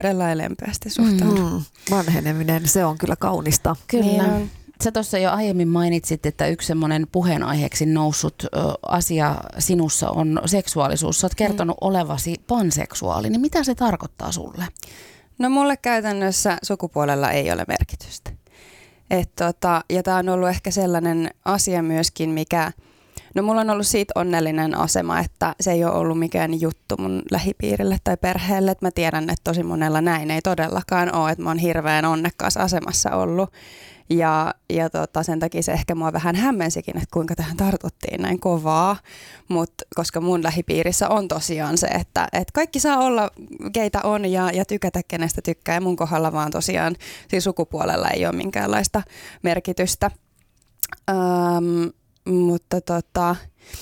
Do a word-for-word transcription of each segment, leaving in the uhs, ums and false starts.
todella ja lempeästi suhtaudun. Mm. Vanheneminen, se on kyllä kaunista. Kyllä. Niin Sä tuossa jo aiemmin mainitsit, että yksi semmoinen puheenaiheeksi noussut ö, asia sinussa on seksuaalisuus. Sä oot kertonut mm. olevasi panseksuaali, niin mitä se tarkoittaa sulle? No mulle käytännössä sukupuolella ei ole merkitystä. Et tota, ja tää on ollut ehkä sellainen asia myöskin, mikä, no mulla on ollut siitä onnellinen asema, että se ei ole ollut mikään juttu mun lähipiirille tai perheelle. Et mä tiedän, että tosi monella näin ei todellakaan ole, että mä oon hirveän onnekkaassa asemassa ollut. Ja, ja tota, sen takia se ehkä mua vähän hämmensikin, että kuinka tähän tartuttiin näin kovaa, mutta koska mun lähipiirissä on tosiaan se, että, että kaikki saa olla keitä on ja, ja tykätä kenestä tykkää ja mun kohdalla vaan tosiaan siis sukupuolella ei ole minkäänlaista merkitystä, ähm, mutta tota...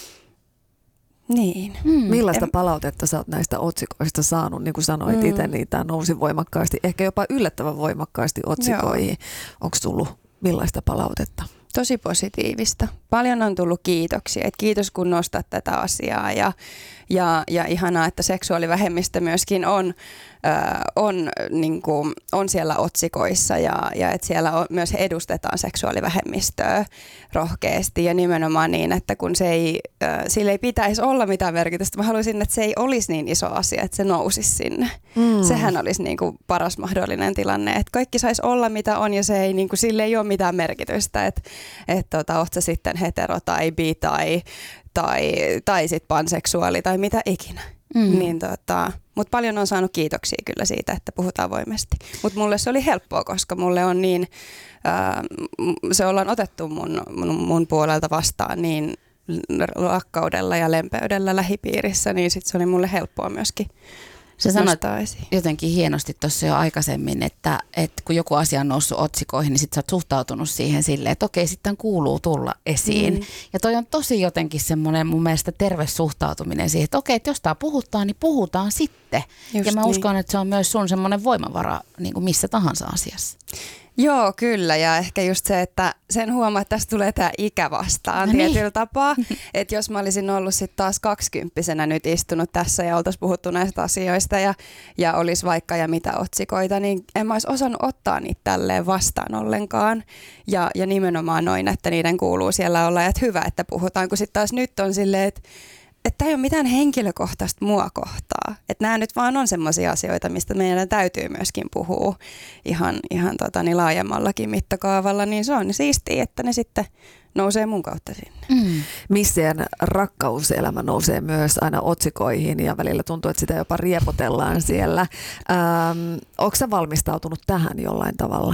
Niin. Mm. Millaista en... palautetta sä oot näistä otsikoista saanut? Niin kuin sanoit mm. itse, niin tämä nousi voimakkaasti, ehkä jopa yllättävän voimakkaasti otsikoihin. Onko tullut millaista palautetta? Tosi positiivista. Paljon on tullut kiitoksia. Et kiitos kun nostat tätä asiaa ja, ja, ja ihanaa, että seksuaalivähemmistö myöskin on, äh, on, niin kuin, on siellä otsikoissa ja, ja että siellä on, myös edustetaan seksuaalivähemmistöä rohkeasti ja nimenomaan niin, että kun se ei, äh, sillä ei pitäisi olla mitään merkitystä. Mä haluaisin, että se ei olisi niin iso asia, että se nousisi sinne. Mm. Sehän olisi niin kuin paras mahdollinen tilanne, että kaikki saisi olla mitä on ja se ei, niin kuin, sille ei ole mitään merkitystä, että et, tota, oot sä sitten hetero tai bi tai, tai, tai sit panseksuaali tai mitä ikinä. Mm. Niin, tota, mutta paljon on saanut kiitoksia kyllä siitä, että puhutaan voimasti. Mutta mulle se oli helppoa, koska mulle on niin, ää, se ollaan otettu mun, mun, mun puolelta vastaan niin rakkaudella ja lempeydellä lähipiirissä, niin sit se oli mulle helppoa myöskin. Sä sanoit jotenkin hienosti tuossa jo aikaisemmin, että, että kun joku asia on noussut otsikoihin, niin sit sä oot suhtautunut siihen silleen, että okei, sitten kuuluu tulla esiin. Mm. Ja toi on tosi jotenkin semmoinen mun mielestä terve suhtautuminen siihen, että okei, että jos tää puhutaan, niin puhutaan sitten. Just ja mä niin. uskon, että se on myös sun semmoinen voimavara niin kuin missä tahansa asiassa. Joo, kyllä. Ja ehkä just se, että sen huomaa, että tästä tulee tämä ikä vastaan no tietyllä niin. tapaa. Että jos mä olisin ollut sitten taas kaksikymppisenä nyt istunut tässä ja oltaisiin puhuttu näistä asioista ja, ja olisi vaikka ja mitä otsikoita, niin en mä olisi osannut ottaa niitä tälleen vastaan ollenkaan. Ja, ja nimenomaan noin, että niiden kuuluu siellä olla ja että hyvä, että puhutaan. Kun sitten taas nyt on silleen, että että ei ole mitään henkilökohtaista mua kohtaa. Että nämä nyt vaan on semmoisia asioita, mistä meidän täytyy myöskin puhua ihan, ihan tota, niin laajemmallakin mittakaavalla. Niin se on siistiä, että ne sitten nousee mun kautta sinne. Mm. Missien rakkauselämä nousee myös aina otsikoihin ja välillä tuntuu, että sitä jopa riepotellaan siellä. Ähm, Oletko sä valmistautunut tähän jollain tavalla?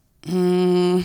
Mm.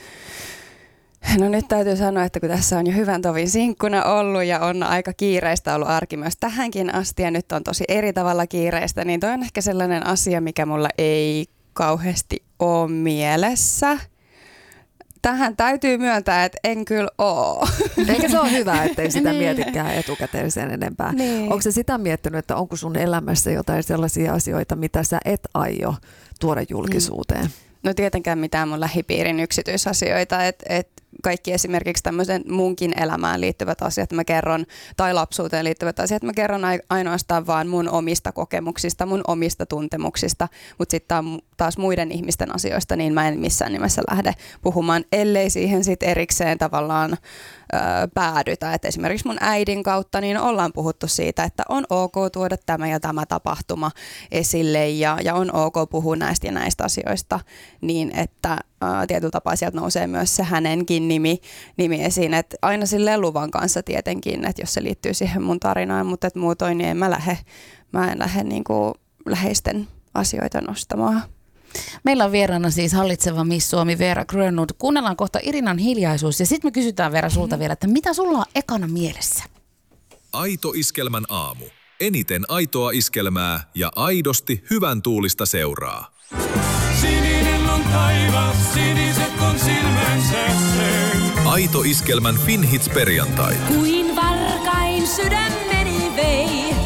No nyt täytyy sanoa, että kun tässä on jo hyvän tovin sinkkuna ollut ja on aika kiireistä ollut arki myös tähänkin asti ja nyt on tosi eri tavalla kiireistä, niin toi on ehkä sellainen asia, mikä mulla ei kauheasti ole mielessä. Tähän täytyy myöntää, että en kyllä ole. Eikä se ole hyvä, ettei sitä niin. mietikään etukäteen sen enempää. Niin. Onko se sitä miettinyt, että onko sun elämässä jotain sellaisia asioita, mitä sä et aio tuoda julkisuuteen? No tietenkään mitään mun lähipiirin yksityisasioita, että et kaikki esimerkiksi tämmöisen munkin elämään liittyvät asiat mä kerron, tai lapsuuteen liittyvät asiat mä kerron ainoastaan vaan mun omista kokemuksista, mun omista tuntemuksista, mutta sitten taas muiden ihmisten asioista, niin mä en missään nimessä lähde puhumaan, ellei siihen sitten erikseen tavallaan ö, päädytä. Et esimerkiksi mun äidin kautta niin ollaan puhuttu siitä, että on ok tuoda tämä ja tämä tapahtuma esille ja, ja on ok puhua näistä ja näistä asioista, niin että tietyllä tapaa sieltä nousee myös se hänenkin nimi, nimi esiin, että aina silleen luvan kanssa tietenkin, että jos se liittyy siihen mun tarinaan, mutta et muutoin niin en mä lähde, mä en lähde niinku läheisten asioita nostamaan. Meillä on vieraana siis hallitseva Miss Suomi Veera Grönlund. Kuunnellaan kohta Irinan hiljaisuus ja sitten me kysytään Veera sulta vielä, että mitä sulla on ekana mielessä? Aito Iskelmän aamu. Eniten aitoa iskelmää ja aidosti hyvän tuulista seuraa. Sininen on taivas, siniset on silmänsä se. Aito Iskelmän Finhits perjantai. Kuin varkain sydämeni vei.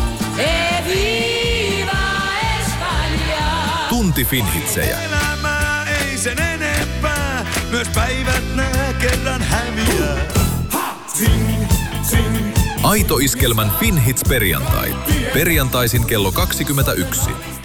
Eviva Espanja. Tunti Finhitsejä. Elämää ei sen enempää, myös päivät nää kerran häviää. Sing, sing. Aito Iskelmän Finhits perjantai. Perjantaisin kello kaksikymmentäyksi.